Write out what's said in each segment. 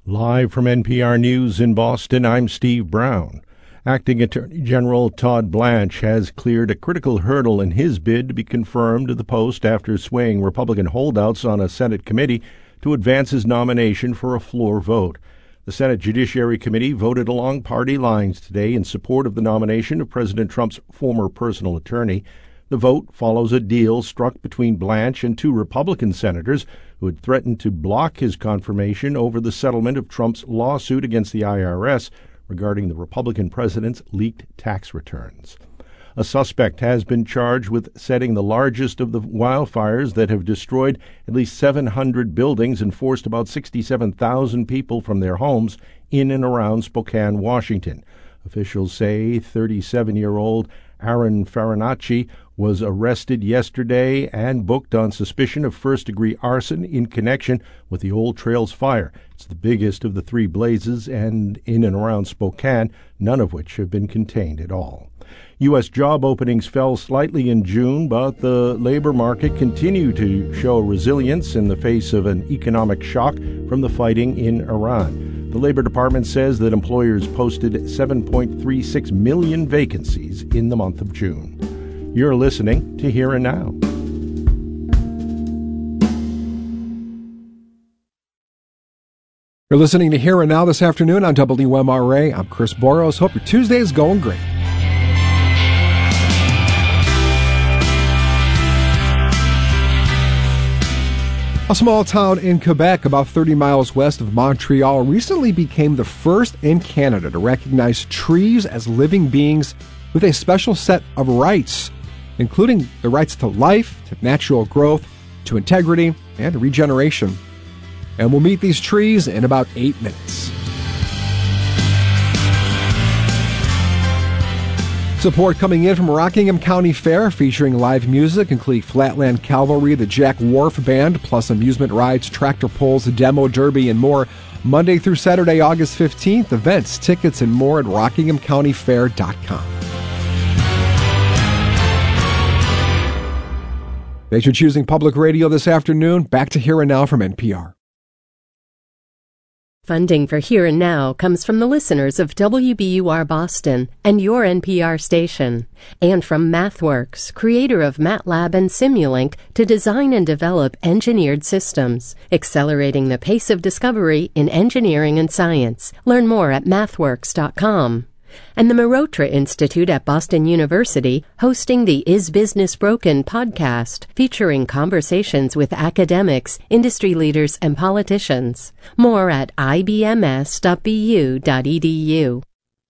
Live from NPR News in Boston, I'm Steve Brown. Acting Attorney General Todd Blanche has cleared a critical hurdle in his bid to be confirmed to the post after swaying Republican holdouts on a Senate committee to advance his nomination for a floor vote. The Senate Judiciary Committee voted along party lines today in support of the nomination of President Trump's former personal attorney. The vote follows a deal struck between Blanche and two Republican senators who had threatened to block his confirmation over the settlement of Trump's lawsuit against the IRS regarding the Republican president's leaked tax returns. A suspect has been charged with setting the largest of the wildfires that have destroyed at least 700 buildings and forced about 67,000 people from their homes in and around Spokane, Washington. Officials say 37-year-old Aaron Farinacci was arrested yesterday and booked on suspicion of first-degree arson in connection with the Old Trails fire. It's the biggest of the three blazes and in and around Spokane, none of which have been contained at all. U.S. job openings fell slightly in June, but the labor market continued to show resilience in the face of an economic shock from the fighting in Iran. The Labor Department says that employers posted 7.36 million vacancies in the month of June. You're listening to Here and Now. You're listening to Here and Now this afternoon on WMRA. I'm Chris Boros. Hope your Tuesday is going great. A small town in Quebec, about 30 miles west of Montreal, recently became the first in Canada to recognize trees as living beings with a special set of rights, including the rights to life, to natural growth, to integrity, and regeneration. And we'll meet these trees in about 8 minutes. Support coming in from Rockingham County Fair, featuring live music, including Flatland Cavalry, the Jack Wharf Band, plus amusement rides, tractor pulls, demo derby, and more. Monday through Saturday, August 15th. Events, tickets, and more at RockinghamCountyFair.com. Thanks for choosing Public Radio this afternoon. Back to Here and Now from NPR. Funding for Here and Now comes from the listeners of WBUR Boston and your NPR station, and from MathWorks, creator of MATLAB and Simulink, to design and develop engineered systems, accelerating the pace of discovery in engineering and science. Learn more at mathworks.com. And the Marotra Institute at Boston University, hosting the Is Business Broken podcast, featuring conversations with academics, industry leaders, and politicians. More at ibms.bu.edu.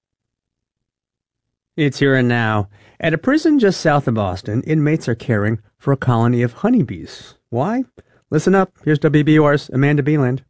It's Here and Now. At a prison just south of Boston, inmates are caring for a colony of honeybees. Why? Listen up. Here's WBUR's Amanda Beeland.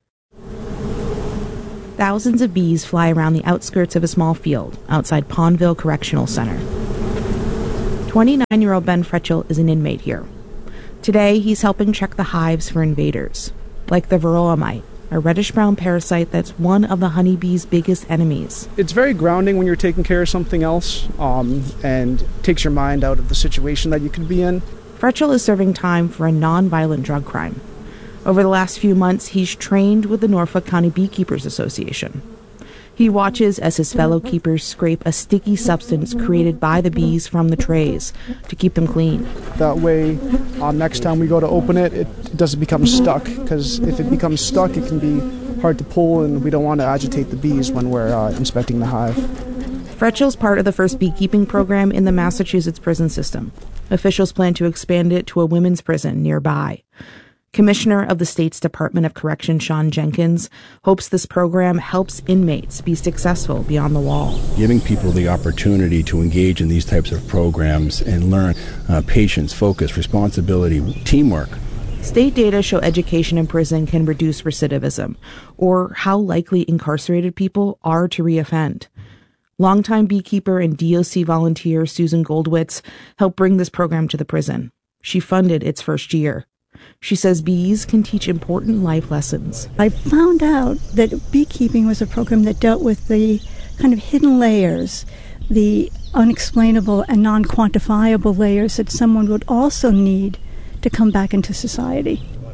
Thousands of bees fly around the outskirts of a small field outside Pondville Correctional Center. 29-year-old Ben Fretchel is an inmate here. Today, he's helping check the hives for invaders, like the varroa mite, a reddish-brown parasite that's one of the honeybee's biggest enemies. It's very grounding when you're taking care of something else, and takes your mind out of the situation that you could be in. Fretchel is serving time for a non-violent drug crime. Over the last few months, he's trained with the Norfolk County Beekeepers Association. He watches as his fellow keepers scrape a sticky substance created by the bees from the trays to keep them clean. That way, next time we go to open it, it doesn't become stuck, because if it becomes stuck, it can be hard to pull, and we don't want to agitate the bees when we're inspecting the hive. Fretchel's part of the first beekeeping program in the Massachusetts prison system. Officials plan to expand it to a women's prison nearby. Commissioner of the state's Department of Correction, Sean Jenkins, hopes this program helps inmates be successful beyond the wall. Giving people the opportunity to engage in these types of programs and learn patience, focus, responsibility, teamwork. State data show education in prison can reduce recidivism, or how likely incarcerated people are to reoffend. Longtime beekeeper and DOC volunteer Susan Goldwitz helped bring this program to the prison. She funded its first year. She says bees can teach important life lessons. I found out that beekeeping was a program that dealt with the kind of hidden layers, the unexplainable and non-quantifiable layers that someone would also need to come back into society.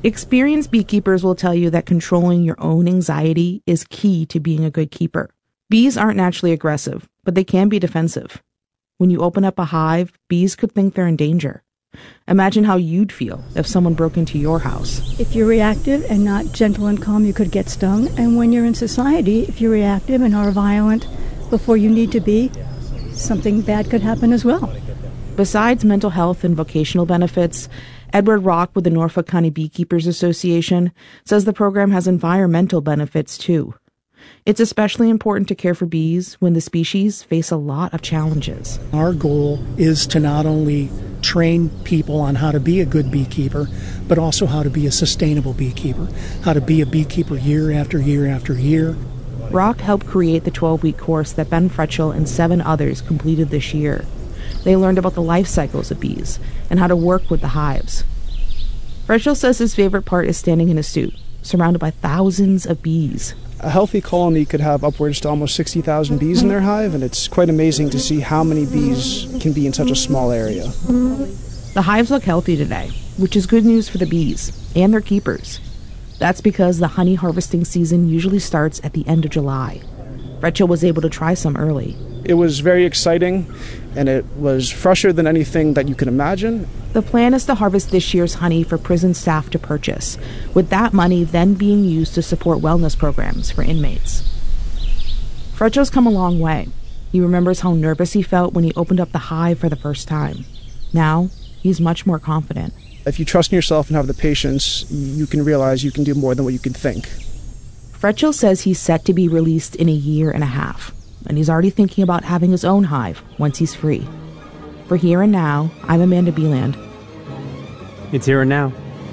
Experienced beekeepers will tell you that controlling your own anxiety is key to being a good keeper. Bees aren't naturally aggressive, but they can be defensive. When you open up a hive, bees could think they're in danger. Imagine how you'd feel if someone broke into your house. If you're reactive and not gentle and calm, you could get stung. And when you're in society, if you're reactive and are violent before you need to be, something bad could happen as well. Besides mental health and vocational benefits, Edward Rock with the Norfolk County Beekeepers Association says the program has environmental benefits too. It's especially important to care for bees when the species face a lot of challenges. Our goal is to not only train people on how to be a good beekeeper, but also how to be a sustainable beekeeper, how to be a beekeeper year after year after year. Rock helped create the 12-week course that Ben Fretchel and 7 others completed this year. They learned about the life cycles of bees and how to work with the hives. Fretchel says his favorite part is standing in a suit, surrounded by thousands of bees. A healthy colony could have upwards to almost 60,000 bees in their hive, and it's quite amazing to see how many bees can be in such a small area. The hives look healthy today, which is good news for the bees and their keepers. That's because the honey harvesting season usually starts at the end of July. Fretchel was able to try some early. It was very exciting, and it was fresher than anything that you could imagine. The plan is to harvest this year's honey for prison staff to purchase, with that money then being used to support wellness programs for inmates. Fretchel's come a long way. He remembers how nervous he felt when he opened up the hive for the first time. Now, he's much more confident. If you trust in yourself and have the patience, you can realize you can do more than what you can think. Fretchel says he's set to be released in a year and a half, and he's already thinking about having his own hive once he's free. For Here and Now, I'm Amanda Beeland. It's Here and Now.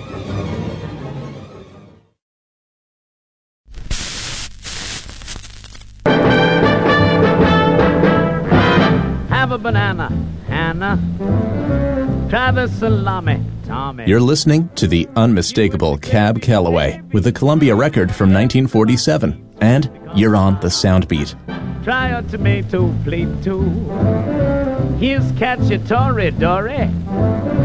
Have a banana, Hannah. Try the salami, Tommy. You're listening to the unmistakable Cab Calloway with the Columbia record from 1947. And you're on the Soundbeat. Try a tomato plate too. Here's Cacciatore, Dory.